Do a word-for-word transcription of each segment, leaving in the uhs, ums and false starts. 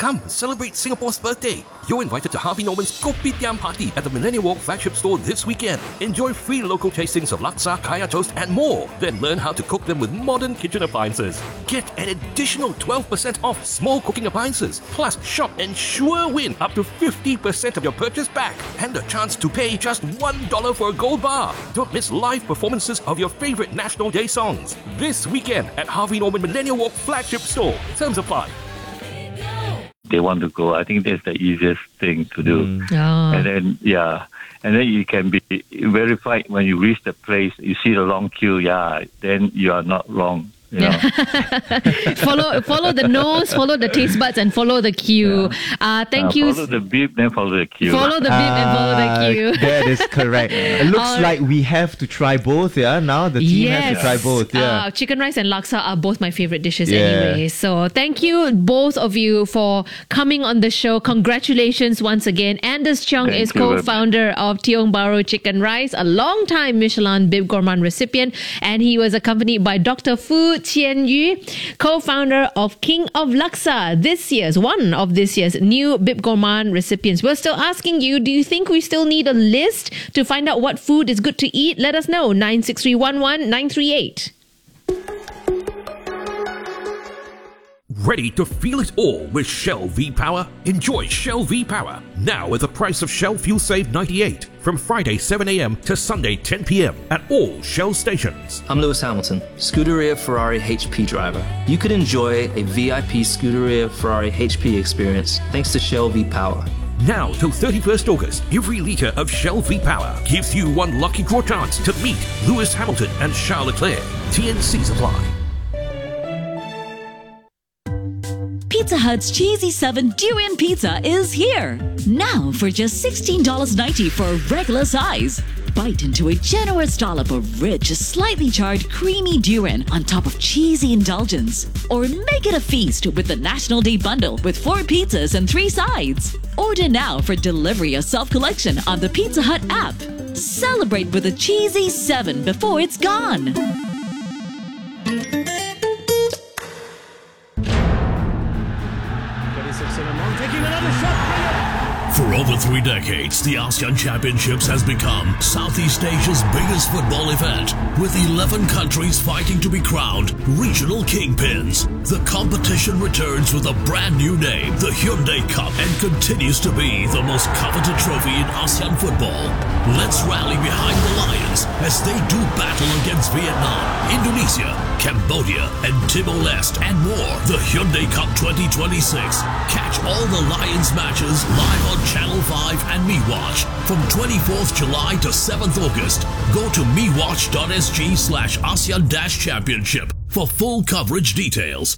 Come, celebrate Singapore's birthday. You're invited to Harvey Norman's Kopitiam Party at the Millennium Walk flagship store this weekend. Enjoy free local tastings of laksa, kaya toast and more. Then learn how to cook them with modern kitchen appliances. Get an additional twelve percent off small cooking appliances. Plus, shop and sure win up to fifty percent of your purchase back. And a chance to pay just one dollar for a gold bar. Don't miss live performances of your favorite National Day songs. This weekend at Harvey Norman Millennium Walk flagship store. Terms apply. They want to go. I think that's the easiest thing to do. Mm. Oh. And then, yeah, and then you can be verified when you reach the place. You see the long queue, yeah, then you are not wrong. You know? follow follow the nose, follow the taste buds, and follow the queue. Yeah. Uh, thank uh, you. Follow the beep, then follow the queue. Follow the beep and follow the queue. That is correct. It looks uh, like we have to try both, yeah? Now the team yes. has to try both, yeah. Uh, chicken rice and laksa are both my favorite dishes yeah. anyway. So thank you, both of you, for coming on the show. Congratulations once again. Anders Cheong Thank is co-founder of Tiong Bahru Chicken Rice, a long-time Michelin Bib Gourmand recipient, and he was accompanied by Doctor Fu Qian Yu, co-founder of King of Laksa, this year's, one of this year's new Bib Gourmand recipients. We're still asking you, do you think we still need a list to find out what food is good to eat? Let us know, nine six three one one nine three eight. Ready to feel it all with Shell V-Power? Enjoy Shell V-Power now at the price of Shell Fuel Save ninety-eight from Friday seven a.m. to Sunday ten p.m. at all Shell stations. I'm Lewis Hamilton, Scuderia Ferrari H P driver. You could enjoy a V I P Scuderia Ferrari H P experience thanks to Shell V-Power. Now till thirty-first August, every litre of Shell V-Power gives you one lucky draw chance to meet Lewis Hamilton and Charles Leclerc. T N Cs apply. Pizza Hut's Cheesy seven Durian Pizza is here! Now for just sixteen dollars ninety for a regular size. Bite into a generous dollop of rich, slightly charred, creamy durian on top of cheesy indulgence. Or make it a feast with the National Day Bundle with four pizzas and three sides. Order now for delivery or self-collection on the Pizza Hut app. Celebrate with a Cheesy seven before it's gone. For over three decades, the ASEAN Championships has become Southeast Asia's biggest football event, with eleven countries fighting to be crowned regional kingpins. The competition returns with a brand new name, the Hyundai Cup, and continues to be the most coveted trophy in ASEAN football. Let's rally behind the Lions as they do battle against Vietnam, Indonesia, Cambodia, and Timor-Leste, and more. The Hyundai Cup twenty twenty-six. Catch all the Lions matches live on Channel five and MeWatch from twenty-fourth July to seventh August. Go to mewatch.sg slash ASEAN dash championship for full coverage details.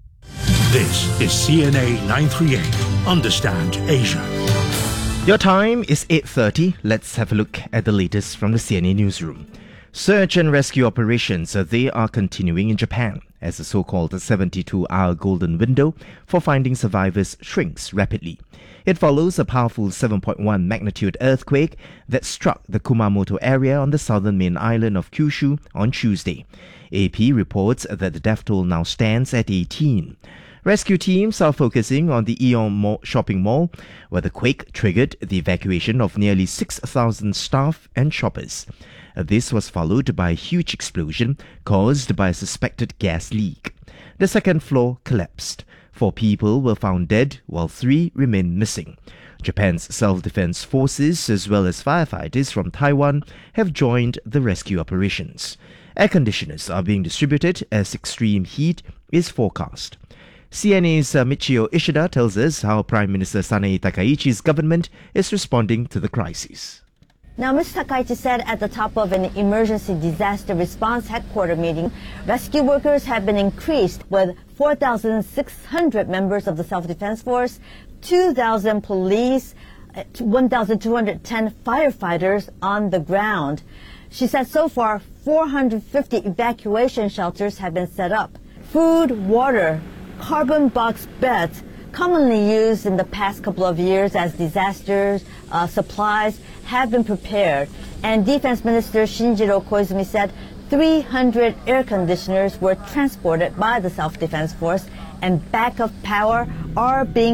This is C N A nine thirty-eight. Understand Asia. Your time is eight thirty. Let's have a look at the latest from the C N A newsroom. Search and rescue operations, uh, they are continuing in Japan as the so-called seventy-two hour golden window for finding survivors shrinks rapidly. It follows a powerful seven point one magnitude earthquake that struck the Kumamoto area on the southern main island of Kyushu on Tuesday. A P reports that the death toll now stands at eighteen. Rescue teams are focusing on the Aeon Mall shopping mall, where the quake triggered the evacuation of nearly six thousand staff and shoppers. This was followed by a huge explosion caused by a suspected gas leak. The second floor collapsed. Four people were found dead, while three remain missing. Japan's self-defense forces, as well as firefighters from Taiwan, have joined the rescue operations. Air conditioners are being distributed as extreme heat is forecast. C N A's uh, Michio Ishida tells us how Prime Minister Sanae Takaichi's government is responding to the crisis. Now, Mister Takaichi said at the top of an emergency disaster response headquarters meeting, rescue workers have been increased with four thousand six hundred members of the self-defense force, two thousand police, one thousand two hundred ten firefighters on the ground. She said so far, four hundred fifty evacuation shelters have been set up. Food, water, carbon box beds, commonly used in the past couple of years as disasters uh, supplies, have been prepared. And Defense Minister Shinjiro Koizumi said three hundred air conditioners were transported by the self-defense force, and backup power are being